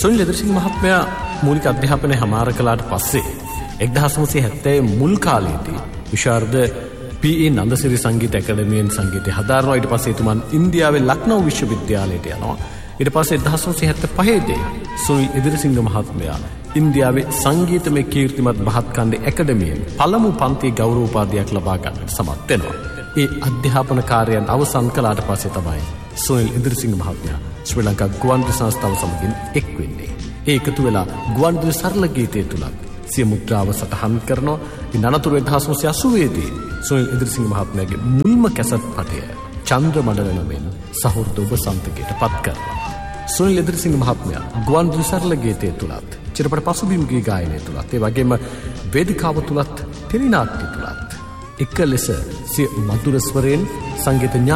සුනිල් ඉදිරිසිංහ මහත්මයා මූලික අධ්‍යාපනය හමාර කළාට පස්සේ 1970 මුල් කාලයේදී විශාරද පී.ඒ. නන්දසිරි සංගීත ඇකඩමියෙන් සංගීතය හදාරනවා. ඊට පස්සේ එතුමන් ඉන්දියාවේ ලක්නෝ විශ්වවිද්‍යාලයට යනවා. ඊට පස්සේ 1975 දී සුනිල් ඉදිරිසිංහ මහත්මයා ඉන්දියාවේ සංගීතමය කීර්තිමත් බහත්කණ්ඩේ ඇකඩමියෙන් පළමු පන්තියේ ගෞරව උපාධියක් ලබා ගන්නට සමත් වෙනවා. ඒ අධ්‍යාපන කාර්යයන් අවසන් කළාට පස්සේ තමයි සුනිල් ඉදිරිසිංහ මහත්මයා ශ්‍රී ලංකා ගුවන්විදුලි සංස්ථාව සමගින් එක් වෙන්නේ. ඒ එකතු වෙලා ගුවන්විදුලි සරල ගීතය තුලත් සිය මුද්‍රාව සටහන් කරනවා. ඉන් අනතුරු 1980 දී සුනිල් ඉදිරිසිංහ මහත්මයාගේ මුල්ම කැසට් පටය චන්ද්‍ර මණ්ඩල නමින් සහෘද ඔබ සන්තකයට පත් කරනවා. සුනිල් ඉදිරිසිංහ මහත්මයා ගුවන්විදුලි සරල ගීතය තුලත් චිත්‍රපට පසුබිම් ගී ගායනය තුලත් ඒ වගේම වේදිකාව තුලත් ටෙලි නාට්‍ය තුලත් එක ලෙස සිය මధుර ස්වරයෙන් සංගීත